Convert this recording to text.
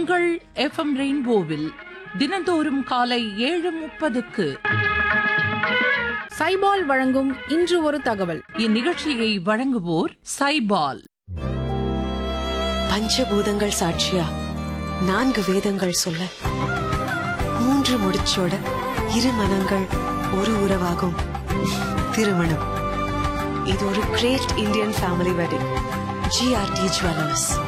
உங்கள் FM ரெயின்போவில் தினந்தோறும் காலை 7:30க்கு சைபால் வழங்கும் இன்று ஒரு தகவல். இந்நிகழ்ச்சியை வழங்குவோர் சைபால். பஞ்சபூதங்கள் சாட்சியா 4 வேதங்கள் சொல்ல 3 முடிச்சோட 2 மனங்கள் ஒரு உறவாகும். திருமணம் இது ஒரு great Indian family wedding. GRT jewellers.